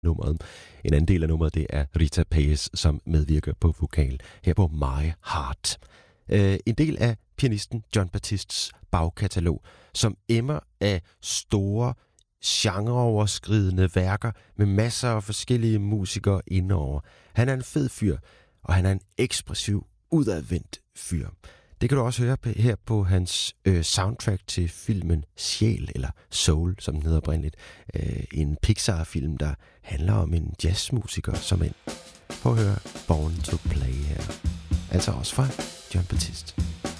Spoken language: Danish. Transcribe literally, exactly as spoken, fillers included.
nummeret. En anden del af nummeret, det er Rita Payes, som medvirker på vokal her på My Heart. Uh, en del af pianisten Jon Batistes bagkatalog, som emmer af store, genreoverskridende værker med masser af forskellige musikere indover. Han er en fed fyr, og han er en ekspressiv, udadvendt fyr. Det kan du også høre her på hans øh, soundtrack til filmen Sjæl, eller Soul, som den hedder oprindeligt. Øh, en Pixar-film, der handler om en jazzmusiker som en. Prøv at høre Born to Play her. Altså også fra Jon Batiste.